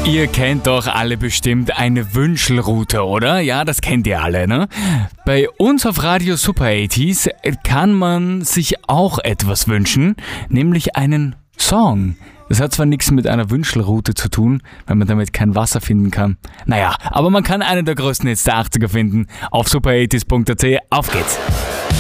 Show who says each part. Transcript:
Speaker 1: Ihr kennt doch alle bestimmt eine Wünschelrute, oder? Ja, das kennt ihr alle, ne? Bei uns auf Radio Super 80s kann man sich auch etwas wünschen, nämlich einen Song. Das hat zwar nichts mit einer Wünschelrute zu tun, weil man damit kein Wasser finden kann. Naja, aber man kann einen der größten Hits der 80er finden auf super80s.at. Auf geht's!